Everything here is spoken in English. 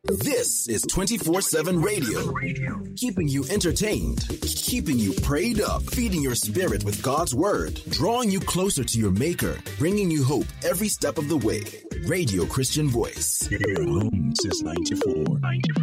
This is 24/7 radio, keeping you entertained, keeping you prayed up, feeding your spirit with God's word, drawing you closer to your maker, bringing you hope every step of the way. Radio Christian Voice. Here home since 94.